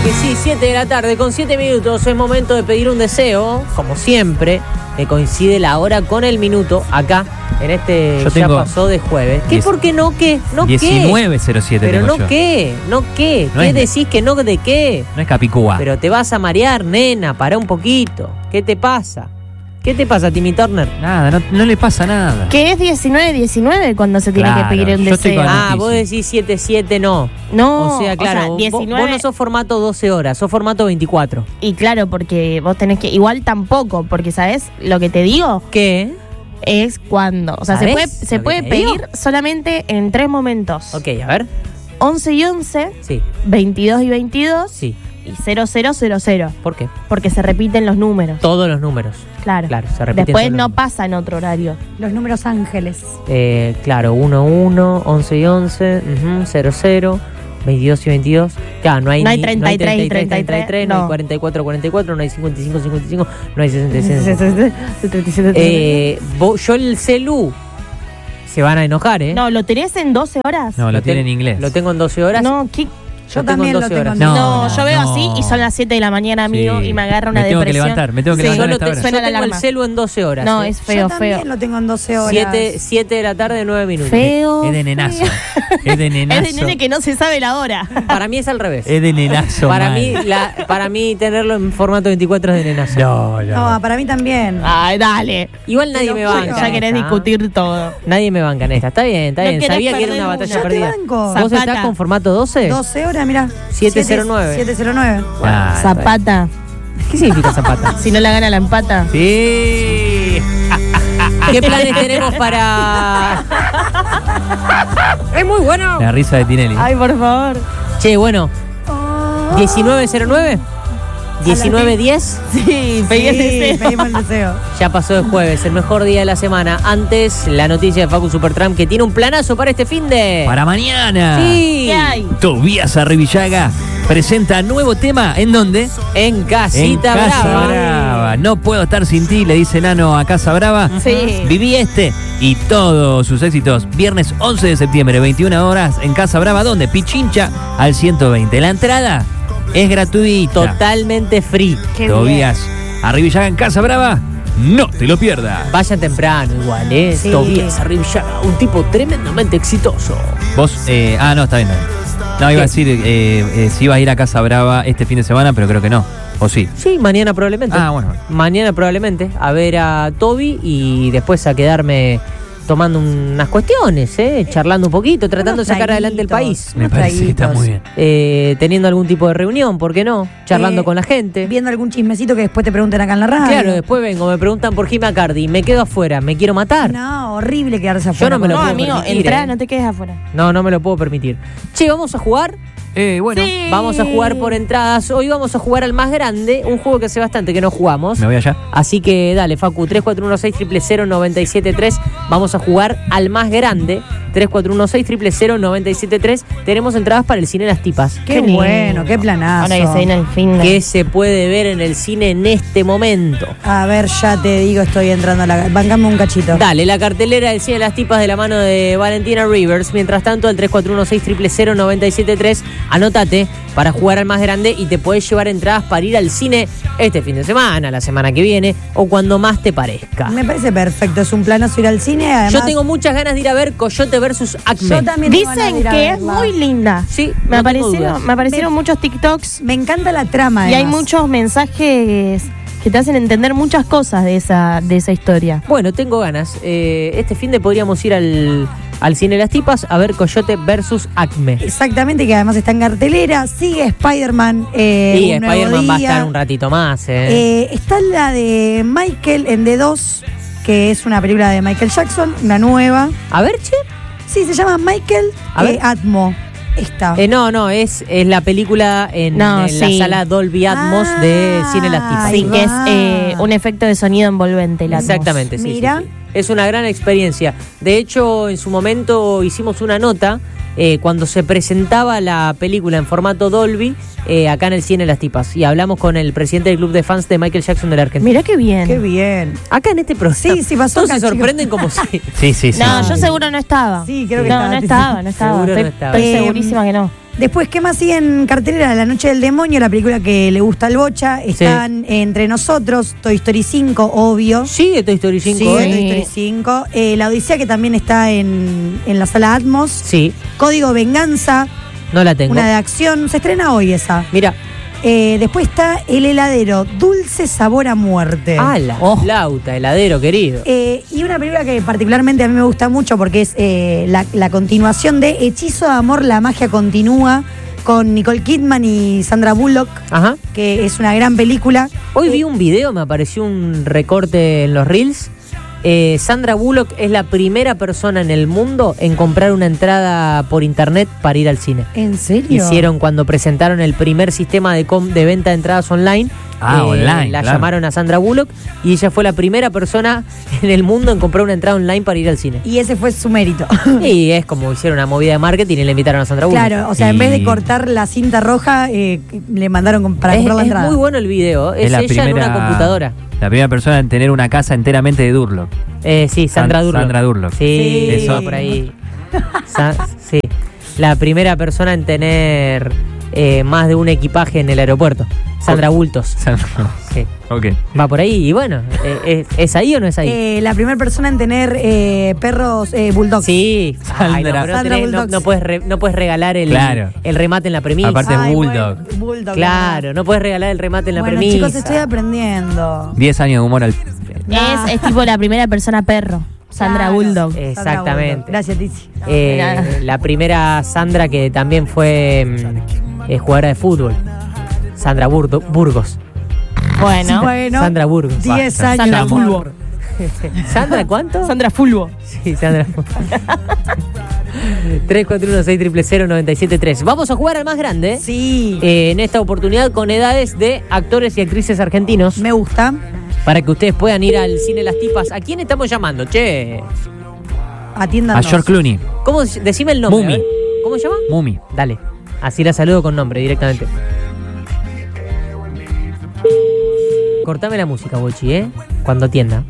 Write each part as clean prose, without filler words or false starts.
que sí, 7 de la tarde con 7 minutos. Es momento de pedir un deseo, como siempre, que coincide la hora con el minuto acá, en este Yo Ya tengo pasó de jueves. ¿Qué? ¿Por qué no? ¿Qué? ¿No qué? 19.07 Pero tengo no yo. qué, no qué. No ¿Qué es- decís que no de qué? No es Capicúa. Pero te vas a marear, nena, pará un poquito. ¿Qué te pasa? ¿Qué te pasa, Timmy Turner? Nada, no le pasa nada. Que es 19-19 cuando se tiene Claro, que pedir un yo estoy deseo. con- Ah, noticia. vos decís 7-7, no. No, O sea, claro, vos 19. no sos formato 12 horas, sos formato 24. Y claro, porque vos tenés que. Igual tampoco, porque ¿sabés? Lo que te digo ¿Qué? es cuando. O sea, se ¿Sabés puede, se lo que puede te digo? pedir solamente en 3 momentos: Ok, a ver. 11 y 11, Sí, 22 y 22 sí. y 0000. ¿Por qué? Porque se repiten los números. Todos los números. Claro. Claro, se repiten Después todos no los pasa en otro horario. Los números ángeles. Claro, 1-1, 11 y 11, 0-0, 22 y 22. Claro, no hay 33 y 33, no hay no. 44, 44, no hay 55, 55, no hay 66. Yo el celu. Se van a enojar, ¿eh? No, ¿lo tenés en 12 horas? No, lo tiene en tengo- inglés. Lo tengo en 12 horas. No, ¿qué? Yo Lo tengo también en lo 12 tengo horas. en No, No, yo veo no. así y son las 7 de la mañana, amigo, Sí. y me agarra una Me tengo que depresión. levantar, me tengo que Sí. levantar Yo, a esta hora. yo Suena la tengo el alarma. celu en 12 horas. No, ¿eh? es feo, Yo también feo. lo tengo en 12 horas. 7 de la tarde, 9 minutos. Feo. Es de nenazo. Es de nenazo. Es de nene que no se sabe la hora. Para mí es al revés. Es de nenazo. Para mal. mí tenerlo en formato 24 es de nenazo. No. No, para mí también. Ay, dale. Igual nadie lo me juro. banca. Ya en querés esta, discutir todo. Nadie me banca en esta. Está bien, está No bien. querés Sabía que era perder una una. batalla Yo te perdida. banco. ¿Vos Zapata. estás con formato 12? 12 horas, mirá. 709. 709. Ah, Zapata. ¿Qué significa zapata? Si no la gana, la empata. Sí. ¿Qué planes tenemos para...? Es muy bueno. La risa de Tinelli. Ay, por favor. Che, bueno. 1909. 1910. Sí, pedí el Sí, deseo. pedimos el deseo. Ya pasó el jueves, el mejor día de la semana. Antes, la noticia de Facu Supertramp que tiene un planazo para este finde. Para mañana. Sí. ¿Qué hay? Tobías Arribillaga presenta nuevo tema. ¿En dónde? En Casita en Casa Brava. Brava. No puedo estar sin ti, le dice Nano a Casa Brava. Sí. Viví este y todos sus éxitos. Viernes 11 de septiembre, 21 horas, en Casa Brava, donde Pichincha al 120. La entrada es gratuita. Totalmente free. Qué Tobías Arribillaga en Casa Brava. No te lo pierdas. Vayan temprano igual, ¿eh? Sí. Tobías Arribillaga, un tipo tremendamente exitoso. Vos, no, está bien. No, iba a decir si ibas a ir a Casa Brava este fin de semana, pero creo que no. ¿O sí? Sí, mañana probablemente. Ah, bueno. Mañana probablemente a ver a Toby y después a quedarme tomando unas cuestiones, charlando un poquito, tratando de sacar adelante el país. Me Unos parece que está traguitos. muy bien. Teniendo algún tipo de reunión, ¿por qué no? Charlando con la gente. Viendo algún chismecito que después te pregunten acá en la radio. Claro, después vengo, me preguntan por Jimmy Acardi, me quedo afuera, me quiero matar. No, horrible quedarse afuera. no me lo No, puedo amigo, permitir, entrá, ¿eh? no te quedes afuera. No, no me lo puedo permitir. Che, ¿vamos a jugar? Bueno, Sí. Vamos a jugar por entradas. Hoy vamos a jugar al más grande, un juego que hace bastante que no jugamos. me voy allá. Así que dale, Facu, 3416-000-973. Vamos a jugar al más grande, 3416-000-973. Tenemos entradas para el cine Las Tipas. Qué lindo. bueno, qué planazo. Ahora que se viene el fin de... ¿Qué se puede ver en el cine en este momento? A ver, ya te digo, estoy entrando a la... Bancame un cachito. Dale, la cartelera del cine Las Tipas de la mano de Valentina Rivers. Mientras tanto, al 3416-000-973, anótate para jugar al más grande y te podés llevar entradas para ir al cine este fin de semana, la semana que viene o cuando más te parezca. Me parece perfecto, es un planazo ir al cine. Además, Yo tengo muchas ganas de ir a ver Coyote versus Acme. Yo también tengo ganas de Dicen ir a que es verla. muy linda. Sí, Me no tengo aparecieron, dudas. me aparecieron muchos TikToks Me encanta la trama, y hay además. muchos mensajes que te hacen entender muchas cosas de esa historia. Bueno, tengo ganas. Este fin de podríamos ir al cine Las Tipas a ver Coyote versus Acme. Exactamente, que además está en cartelera. Sigue Spider-Man. Y un nuevo Spider-Man va a día. estar un ratito más. Está la de Michael en D2, que es una película de Michael Jackson, una nueva. A ver, che. Sí, se llama Michael A ver. Atmo. Esta. No, es la película en la sí. sala Dolby Atmos de Cine Las Tipas. Ahí Sí, que es va. un efecto de sonido envolvente. el Atmos. Exactamente, sí. Mira. sí. Es una gran experiencia. De hecho, en su momento hicimos una nota cuando se presentaba la película en formato Dolby acá en el cine Las Tipas. Y hablamos con el presidente del club de fans de Michael Jackson de la Argentina. Mirá qué bien. Qué bien. Acá en este programa. Sí, sí, pasó Todos acá, se sorprenden como si. Sí. No, yo seguro no estaba. Sí, creo que no estaba. Seguro Estoy, no estaba. estoy segurísima que no. Después, ¿qué más sigue en cartelera? La Noche del Demonio, la película que le gusta al Bocha. Están Entre Nosotros, Toy Story 5, obvio. Sigue Toy Story 5. Sigue Toy Story 5. La Odisea, que también está en la sala Atmos. Sí, Código Venganza, no la tengo. una de acción. Se estrena hoy esa. Mira, Después está El Heladero, Dulce Sabor a Muerte. la flauta, heladero querido. Y una película que particularmente a mí me gusta mucho porque es la continuación de Hechizo de Amor, la magia continúa, con Nicole Kidman y Sandra Bullock, Ajá. que es una gran película. Hoy vi un video, me apareció un recorte en los Reels. Sandra Bullock es la primera persona en el mundo en comprar una entrada por internet para ir al cine. ¿En serio? Hicieron cuando presentaron el primer sistema de venta de entradas online. Online, La claro. llamaron a Sandra Bullock y ella fue la primera persona en el mundo en comprar una entrada online para ir al cine. Y ese fue su mérito. Y es como hicieron una movida de marketing y le invitaron a Sandra Bullock. Claro, o sea, en vez de cortar la cinta roja, le mandaron para comprar la Es entrada. muy bueno el video. Es la ella en una computadora. La primera persona en tener una casa enteramente de Durlock. Sí, Sandra Durlock. Sandra Durlock. Sí, Sí. eso por ahí. Sí. La primera persona en tener más de un equipaje en el aeropuerto. Sandra Bultos. Sí. Ok. Va por ahí y bueno, ¿es ahí o no es ahí? La primera persona en tener perros bulldogs. Sí. Ay, no, Sandra. pero Sandra no, Bulldogs. no puedes regalar el remate en la premisa. Aparte- Ay, Bulldog. bueno, Bulldog. Claro, no puedes regalar el remate en la Bueno, premisa. chicos, estoy aprendiendo. 10 años de humor al... Es tipo la primera persona perro, Sandra Claro. Bulldog. Sandra Exactamente. Bulldog. Gracias, Tizi. La primera Sandra que también fue jugadora de fútbol. Sandra Burgos. Bueno, Bueno, Sandra Burgos. 10 Basta. años. Sandra de Fulvo. amor. ¿Sandra cuánto? Sandra Fulvo. Sí, Sandra. 341-600-973. Vamos a jugar al más grande. Sí, En esta oportunidad con edades de actores y actrices argentinos. me gusta. Para que ustedes puedan ir al cine Las Tipas. ¿A quién estamos llamando, che? Atiéndanos. A George Clooney. ¿Cómo? Decime el nombre. Mumi. a ver. ¿Cómo se llama? Mumi. Dale. Así la saludo con nombre directamente. Cortame la música, Bochi, cuando atienda.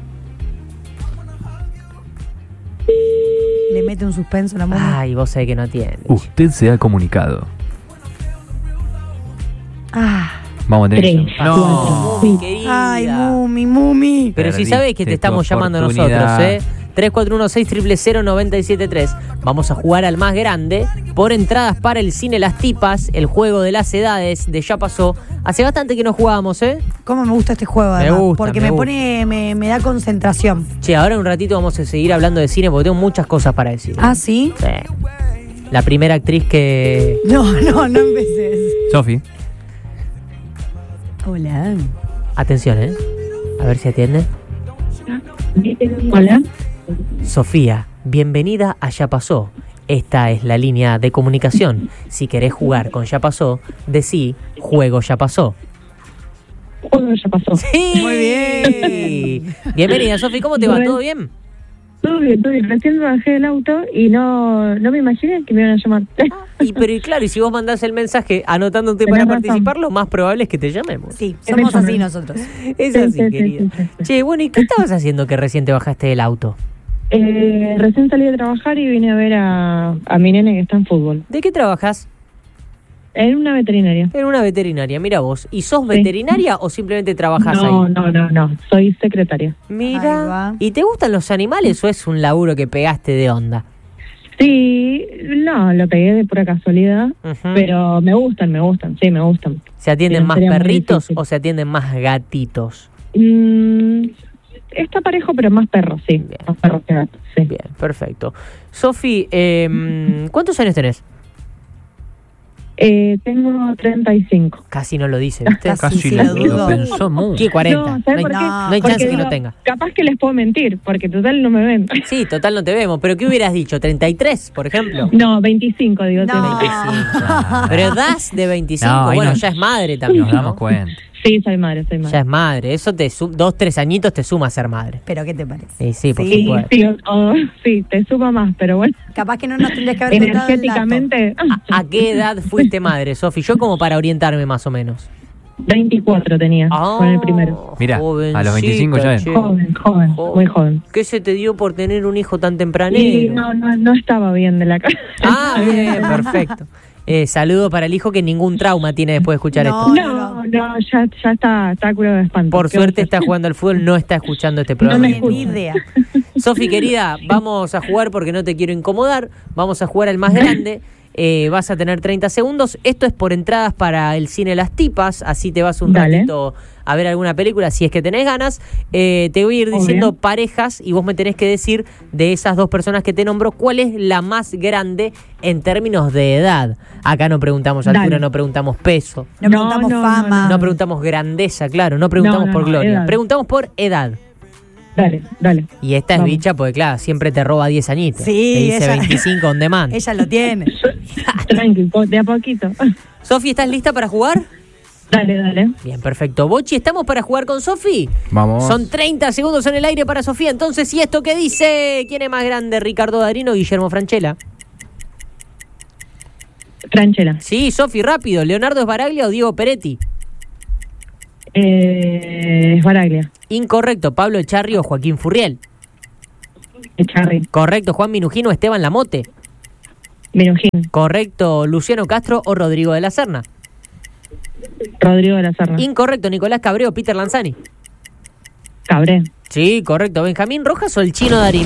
Le mete un suspenso a la momia. Ay, vos sabés que no atiende. Usted se ha comunicado. Vamos a tener que... No. Mumi, querida. Ay, Mumi. Pero si Perdiste sabes que te estamos tu llamando oportunidad. nosotros, 341-600-973. Vamos a jugar al más grande por entradas para el cine Las Tipas, el juego de las edades de Ya Pasó. Hace bastante que no jugábamos, Cómo me gusta este juego, además. gusta, porque me me gusta. pone, me da concentración. Che, ahora en un ratito vamos a seguir hablando de cine porque tengo muchas cosas para decir. Ah, ¿sí? Sí. La primera actriz que... No empeces. Sofi. Hola. Atención, a ver si atiende. Hola. Sofía, bienvenida a Ya Pasó. Esta es la línea de comunicación. Si querés jugar con Ya Pasó, decí Juego Ya Pasó. Juego ya pasó. ¡Sí! Muy bien. Bienvenida, Sofi. ¿Cómo te va? Bueno. ¿Todo bien? Todo bien, todo bien. Recién me bajé del auto y no me imaginé que me iban a llamar. Pero y claro, y si vos mandás el mensaje anotándote Tenés para razón. participar, lo más probable es que te llamemos. Sí, Que somos me así llamen. nosotros. Es Sí, así, sí, sí, querida. sí, sí. Che, bueno, ¿y qué estabas haciendo que recién te bajaste del auto? Recién salí de trabajar y vine a ver a mi nene que está en fútbol. ¿De qué trabajas? En una veterinaria. En una veterinaria, mira vos. ¿Y sos Sí. veterinaria o simplemente trabajas No, ahí? no. Soy secretaria. Ahí Mira. va. ¿Y te gustan los animales o es un laburo que pegaste de onda? Sí, no, lo pegué de pura casualidad, Ujú. pero me gustan, sí, me gustan. ¿Se atienden Sí, más sería muy perritos difícil. o se atienden más gatitos? Está parejo, pero más perros, sí. Bien. Más perros que gatos, sí. Bien, perfecto. Sofi, ¿cuántos años tenés? Tengo 35. Casi no lo dice, ¿viste? Casi sí lo, lo dudo. pensó mucho. ¿Qué 40? No, No, ¿sabes hay, por qué? no hay Porque chance que digo, lo tenga. Capaz que les puedo mentir, porque total no me ven. Sí, total no te vemos. ¿Pero qué hubieras dicho? ¿33, por ejemplo? No, 25, digo. No. 25. ¿Pero das de 25? No, ahí bueno, no- ya es madre también, Nos ¿no? damos cuenta. Sí, soy madre. Ya es madre. Eso te 2, 3 añitos te suma a ser madre. Pero, ¿qué te parece? Sí, sí, por Sí. supuesto. Sí, te suma más, pero bueno, Capaz que no nos tendrías que haber contado el dato. energéticamente, ¿A qué edad fuiste madre, Sofi? Yo como para orientarme más o menos. 24 tenía con el primero. Mirá, Jovencita, a los 25 ya ven. che. Joven, Joven. muy joven. ¿Qué se te dio por tener un hijo tan Y tempranero? no estaba bien de la cara. Ah, bien, perfecto. Saludo para el hijo que ningún trauma tiene después de escuchar No, esto. No, ya está curado de espanto. Por ¿Qué suerte vas a está hacer? jugando al fútbol, no está escuchando este No programa. me Ni idea. Sofi, querida, vamos a jugar porque no te quiero incomodar. Vamos a jugar al más grande. Vas a tener 30 segundos. Esto es por entradas para el cine Las Tipas. Así te vas un Dale. ratito a ver alguna película si es que tenés ganas. Te voy a ir Obvio. diciendo parejas y vos me tenés que decir de esas dos personas que te nombro cuál es la más grande en términos de edad. Acá no preguntamos altura, Dale. no preguntamos peso, No preguntamos fama. no preguntamos grandeza, claro, no preguntamos No, por no, gloria. edad. Preguntamos por edad. Dale. Y esta es Vamos. bicha porque, claro, siempre te roba 10 añitos. Sí, te dice ella- 25 on demand. Ella lo tiene. Tranqui, de a poquito. Sofi, ¿estás lista para jugar? Dale. Bien, perfecto. Bochi, ¿estamos para jugar con Sofi? Vamos. Son 30 segundos en el aire para Sofía. Entonces, ¿y esto qué dice? ¿Quién es más grande, Ricardo Darín o Guillermo Francella? Franchella. Sí, Sofi, rápido. ¿Leonardo Sbaraglia o Diego Peretti? Sbaraglia. Incorrecto. ¿Pablo Echarri o Joaquín Furriel? Echarri. Correcto. ¿Juan Minujino o Esteban Lamote? Minujín. Correcto. ¿Luciano Castro o Rodrigo de la Serna? Rodrigo de la Serna. Incorrecto. ¿Nicolás Cabré o Peter Lanzani? Cabré. Sí, correcto. ¿Benjamín Rojas o el Chino Darín?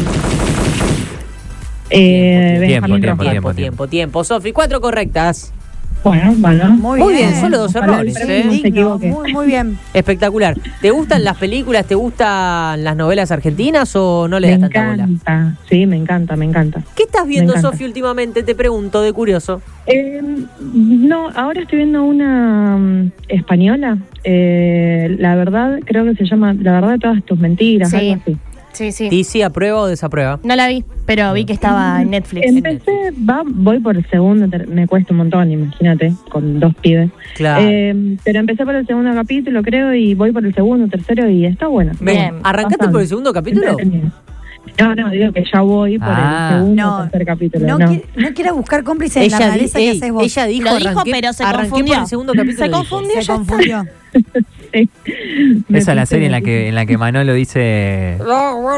Benjamín tiempo, Rojas. Tiempo. Sofi, 4 correctas. Bueno. Muy bien, solo 2 Ojalá errores. el ¿eh? premio se equivoque. Muy bien. Espectacular. ¿Te gustan las películas? ¿Te gustan las novelas argentinas o no le Me das tanta bola? encanta. Sí, me encanta. ¿Qué estás viendo, Me encanta. Sofi, últimamente? Te pregunto, de curioso. No, ahora estoy viendo una española. La verdad, creo que se llama La verdad de todas tus mentiras, Sí. algo así. Sí. ¿Tizi aprueba o desaprueba? No la vi, pero vi que estaba en Netflix. Empecé, voy por el segundo, me cuesta un montón, imagínate, con 2 pibes. Claro. Pero empecé por el segundo capítulo, creo, y voy por el segundo, tercero, y está bueno. Bien. ¿Arrancaste Bastante. por el segundo capítulo? Entretenido. No, digo que ya voy por Ah. el segundo No, o tercer capítulo. No, No, no quieras buscar cómplices en la rareza que haces vos. ella dijo, Lo dijo, arranqué, pero se arranqué confundió. por el segundo capítulo. Se dijo. confundió. Se ya confundió. Sí. Me Esa es la puse- serie en la que Manolo dice. No,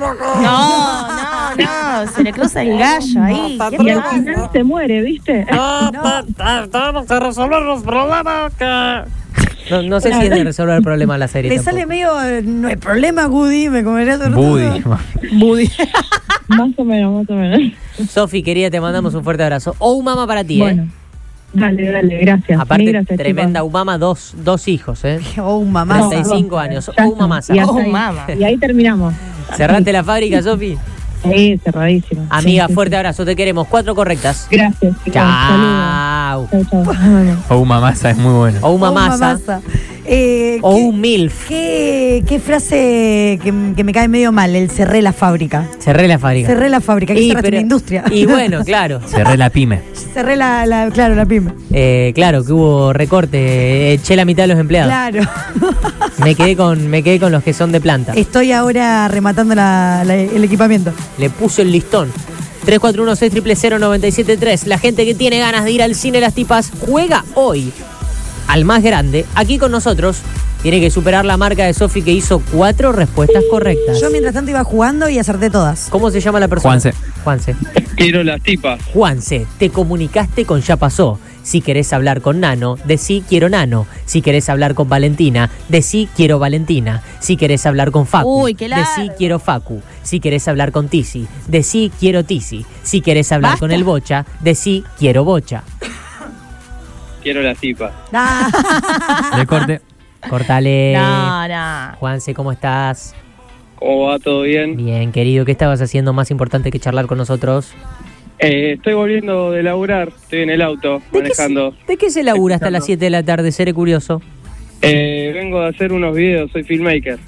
se le cruza el gallo ahí. ¿Qué Y al pasa? final se muere, ¿viste? Tenemos que resolver los problemas que... No sé si es de resolver el problema la serie. Le tampoco. sale medio, no hay problema, Woody, me comería tortuga. Woody. Más o menos. Sofi, querida, te mandamos un fuerte abrazo. Mama para ti, Bueno, dale, gracias. Aparte, Mil gracias, tremenda chicos. Umama, dos hijos, Oh, mamá. No, 35 dos. años. Ya Umamasa. está. Y hasta Oh, ahí- mama. Y ahí terminamos. ¿Cerraste la fábrica, Sofi? Sí, cerradísimo. Amiga, Sí, sí, fuerte sí. abrazo, te queremos. 4 correctas. Gracias, chicos. Chao. Saludos. Chau. Oh, mamasa, es muy bueno. Umamasa. O un MILF. ¿Qué frase que me cae medio mal? El cerré la fábrica. Cerré la fábrica. Cerré la fábrica, que cerraste pero- una industria. Y bueno, claro. Cerré la pyme. Cerré claro, la pyme. Claro que hubo recorte. Eché la mitad de los empleados. Claro. Me quedé con los que son de planta. Estoy ahora rematando el equipamiento. Le puso el listón. 341-600-973. La gente que tiene ganas de ir al cine Las Tipas juega hoy al más grande. Aquí con nosotros tiene que superar la marca de Sofi que hizo 4 respuestas correctas. Yo mientras tanto iba jugando y acerté todas. ¿Cómo se llama la persona? Juanse. Quiero las tipas. Juanse, te comunicaste con Ya Pasó. Si querés hablar con Nano, decí quiero Nano. Si querés hablar con Valentina, decí quiero Valentina. Si querés hablar con Facu, Uy, qué largo. decí quiero Facu. Si querés hablar con Tizi, decí quiero Tizi. Si querés hablar Basta. con el Bocha, decí quiero Bocha. Quiero las tipas. De corte. Cortale. No. Juanse, ¿cómo estás? ¿Cómo va? ¿Todo bien? Bien, querido. ¿Qué estabas haciendo más importante que charlar con nosotros? Estoy volviendo de laburar. Estoy en el auto, manejando. ¿De qué se labura hasta las 7 de la tarde? Seré curioso. Vengo de hacer unos videos. Soy filmmaker.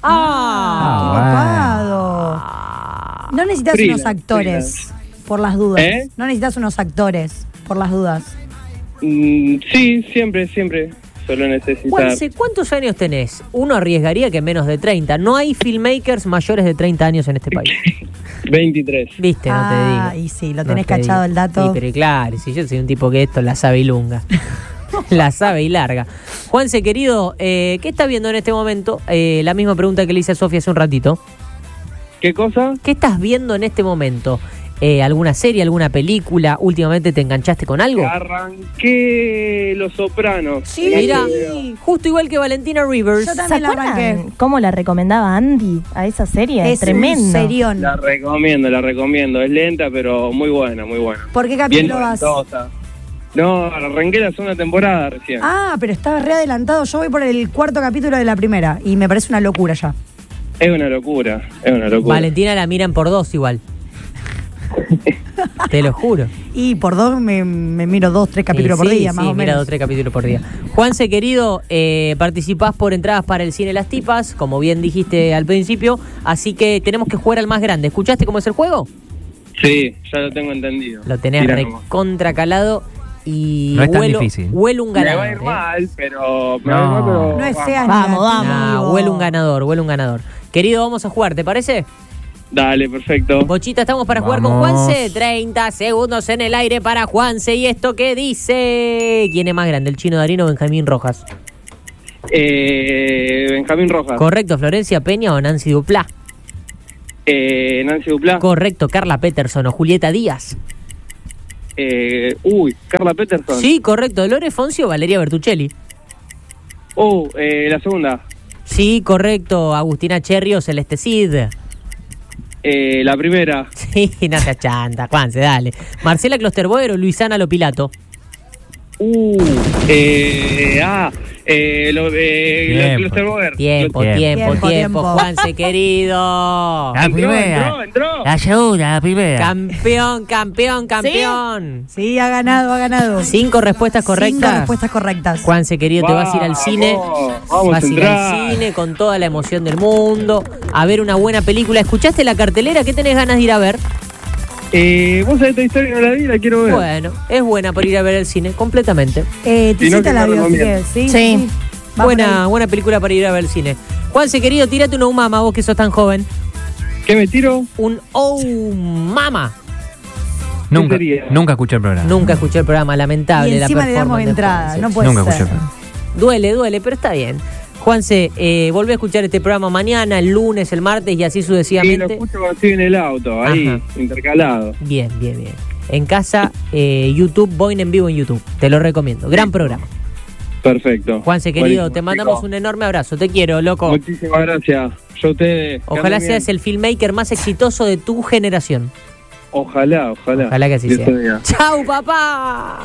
Copado. No necesitas Freelance, unos actores, freelance. por las dudas. ¿Eh? No necesitas unos actores, por las dudas. Sí, siempre suelo necesitar. Juanse, ¿cuántos años tenés? Uno arriesgaría que menos de 30. No hay filmmakers mayores de 30 años en este país. 23. Viste, no te digo. Y sí, lo No tenés te cachado digo. el dato. Sí, pero claro, si yo soy un tipo que esto la sabe y lunga. La sabe y larga. Juanse, querido, ¿qué estás viendo en este momento? La misma pregunta que le hice a Sofía hace un ratito. ¿Qué cosa? ¿Qué estás viendo en este momento? ¿Alguna serie, alguna película? ¿Últimamente te enganchaste con algo? Arranqué Los Sopranos. Sí, Mira, justo igual que Valentina Rivers. Yo ¿Se también la arranqué. acuerdan cómo la recomendaba Andy a esa serie? Es Tremendo. un serión. La recomiendo. Es lenta, pero muy buena, muy buena. ¿Por qué Bien capítulo vas? noventosa. No, arranqué la segunda temporada recién. Ah, pero estaba re adelantado. Yo voy por el 4º capítulo de la primera y me parece una locura ya. Es una locura. Valentina la miran por 2 igual. Te lo juro. Y por 2 me miro 2, 3 capítulos por día, más o mira menos. 2-3 capítulos por día. Juanse, querido, participás por entradas para el cine Las Tipas, como bien dijiste al principio, así que tenemos que jugar al más grande. ¿Escuchaste cómo es el juego? Sí, ya lo tengo entendido. Lo tenés Tira nomás. recontracalado y No es tan difícil. huele un Me va ganador. a ir mal, pero... No. No es sea Vamos, negativo. Huele un ganador. Querido, vamos a jugar, ¿te parece? Dale, perfecto. Bochita, estamos para jugar con Vamos. Juanse. 30 segundos en el aire para Juanse. ¿Y esto qué dice? ¿Quién es más grande, el Chino Darín o Benjamín Rojas? Benjamín Rojas. Correcto, Florencia Peña o Nancy Duplá. Nancy Duplá. Correcto, Carla Peterson o Julieta Díaz. Carla Peterson. Sí, correcto, Lore Fonsi o Valeria Bertuccelli. La segunda. Sí, correcto, Agustina Cherry o Celeste Cid. La primera. Sí, no te achanta, Juanse, dale. Marcela Klosterboer o Luisana Lopilato. Klosterboer. Tiempo, Juanse, querido. La primera. Entró. La segunda, la primera. Campeón. Sí, ha ganado. 5 respuestas correctas. 5 respuestas correctas. Juanse, querido, te vas a ir al cine. Vamos Vas a a ir entrar. al cine con toda la emoción del mundo, a ver una buena película. ¿Escuchaste la cartelera? ¿Qué tenés ganas de ir a ver? Vos sabés esta historia, no la vi, la quiero ver. Bueno, es buena para ir a ver el cine, completamente. Tisita la vio, así que sí. Va por ahí. Buena película para ir a ver el cine. Juanse, querido, tírate una mama, vos que sos tan joven. ¿Qué me tiro? Un mama. Nunca, sería? nunca escuché el programa. Nunca escuché el programa, lamentable. Y encima la le damos performance de entrada, Juanse. no puede Nunca ser. escuché el programa. Duele, pero está bien. Juanse, volví a escuchar este programa mañana, el lunes, el martes y así Sí, lo sucesivamente. escucho cuando estoy en el auto, ahí, Ajá. intercalado. Bien. En casa, YouTube, Boing en vivo en YouTube. Te lo recomiendo. Gran programa. Perfecto. Juanse, querido, Buenísimo, te mandamos chicos. un enorme abrazo. Te quiero, loco. Muchísimas gracias. Yo a ustedes. Ojalá que anden seas bien. el filmmaker más exitoso de tu generación. Ojalá. Ojalá que así Dios te sea. bendiga. ¡Chau, papá!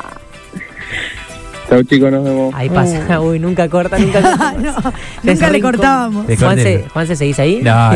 Chau, chicos, nos vemos. Ahí pasa. Uy, nunca corta. No, Es nunca le rico. cortábamos. Te corté. Juanse, ¿seguís ahí? No.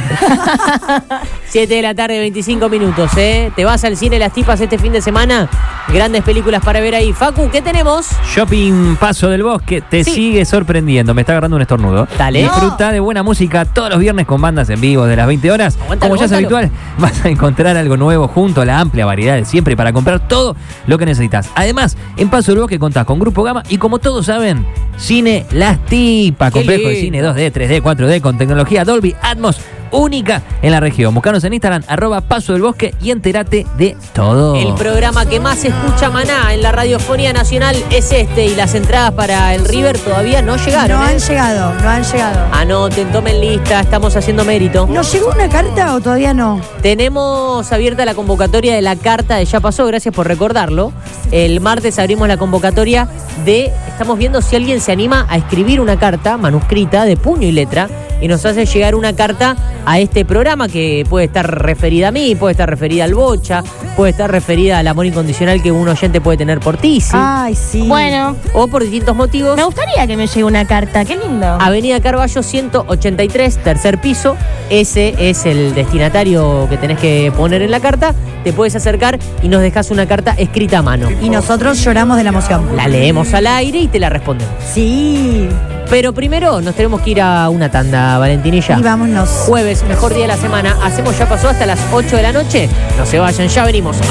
7 de la tarde, 25 minutos, ¿eh? Te vas al cine Las Tipas este fin de semana. Grandes películas para ver ahí. Facu, ¿qué tenemos? Shopping Paso del Bosque te Sí. sigue sorprendiendo. Me está agarrando un estornudo. Dale. Disfruta de buena música todos los viernes con bandas en vivo de las 20 horas. Aguántalo, Como ya es aguántalo. habitual, vas a encontrar algo nuevo junto a la amplia variedad de siempre para comprar todo lo que necesitas. Además, en Paso del Bosque contás con Grupo Gama y, como todos saben, Cine Las Tipas. Qué Complejo de lindo. cine 2D, 3D, 4D con tecnología Dolby Atmos única en la región. Buscanos en Instagram, @Paso del Bosque y entérate de todo. El programa que más escucha Maná en la radiofonía nacional es este. Y las entradas para el River todavía no llegaron. No han llegado. Anoten, tomen lista, estamos haciendo mérito. ¿Nos llegó una carta o todavía no? Tenemos abierta la convocatoria de la carta de Ya Pasó, gracias por recordarlo. El martes abrimos la convocatoria estamos viendo si alguien se anima a escribir una carta manuscrita de puño y letra y nos hace llegar una carta a este programa que puede estar referida a mí, puede estar referida al Bocha, puede estar referida al amor incondicional que un oyente puede tener por ti, ¿sí? Ay, sí. Bueno, O por distintos motivos. me gustaría que me llegue una carta. Qué lindo. Avenida Carballo 183, tercer piso. Ese es el destinatario que tenés que poner en la carta. Te puedes acercar y nos dejas una carta escrita a mano. Y nosotros lloramos de la emoción. La leemos al aire y te la respondemos. Sí. Pero primero nos tenemos que ir a una tanda, Valentinilla. Y vámonos. Jueves, mejor día de la semana. Hacemos Ya Pasó hasta las 8 de la noche. No se vayan, ya venimos.